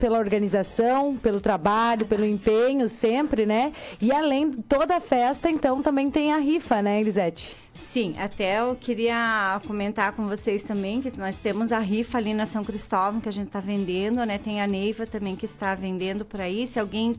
pela organização, pelo trabalho, pelo empenho sempre, né? E além de toda a festa, então, também tem a rifa, né, Elisete? Sim, até eu queria comentar com vocês também que nós temos a rifa ali na São Cristóvão que a gente está vendendo, né? Tem a Neiva também que está vendendo por aí. Se alguém